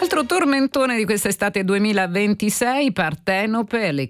altro tormentone di quest'estate 2026, Partenope, alle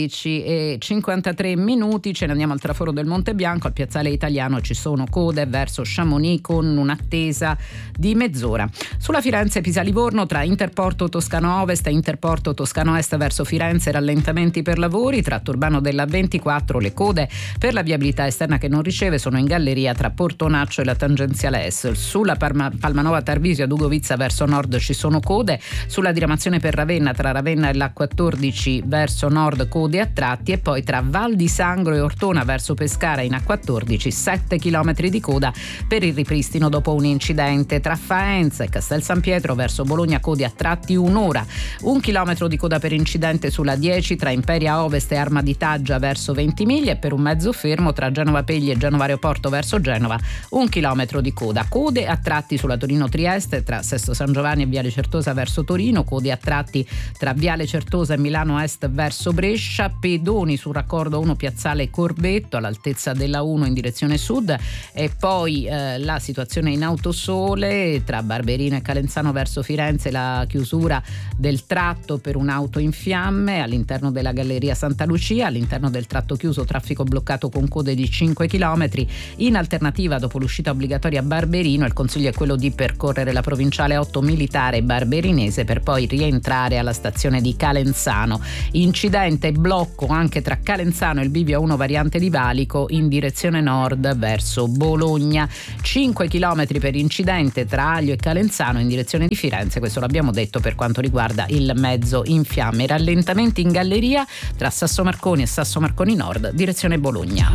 15:53. Ce ne andiamo al traforo del Monte Bianco. Al piazzale Italiano ci sono code verso Chamonix con un'attesa di mezz'ora. Sulla Firenze-Pisa-Livorno tra Interporto Toscano Ovest e Interporto Toscano Est verso Firenze, rallentamenti per lavori. Tratto urbano della 24, le code per la viabilità esterna che non riceve sono in galleria tra Portonaccio e la tangenziale est. Sulla Palmanova Tarvisio ad Ugovizza verso nord ci sono code. Sulla diramazione per Ravenna tra Ravenna e l'A14 verso nord code a tratti, e poi tra Val di Sangro e Ortona verso Pescara in A14 7 km di coda per il ripristino dopo un incidente. Tra Faenza e Castel San Pietro verso Bologna code a tratti un'ora. 1 chilometro di coda per incidente sulla 10 tra Imperia Ovest e Arma di Taggia verso Ventimiglia, e per un mezzo fermo tra Genova Pegli e Genova Aeroporto verso Genova 1 chilometro di coda. Code a tratti sulla Torino Trieste tra Sesto San Giovanni e Viale Certosa verso Torino, code a tratti tra Viale Certosa e Milano Est verso Brescia, pedoni sul raccordo 1 piazzale Corbetto all'altezza della 1 in direzione sud, e poi la situazione in Autosole tra Barberino e Calenzano verso Firenze, la chiusura del tratto per un'auto in fiamme all'interno della Galleria Santa Lucia. All'interno del tratto chiuso traffico bloccato con code di 5 km. In alternativa, dopo l'uscita obbligatoria a Barberino, il consiglio è quello di percorrere la provinciale 8 militare barberinese per poi rientrare alla stazione di Calenzano. Incidente e blocco anche tra Calenzano e il bivio 1 variante di Valico in direzione nord verso Bologna. 5 km per incidente tra Aglio e Calenzano in direzione di Firenze, questo l'abbiamo detto per quanto riguarda il mezzo in fiamme. Rallentamenti in galleria tra Sasso Marconi e Sasso Marconi Nord direzione Bologna.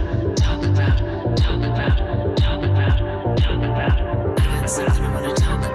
Talk about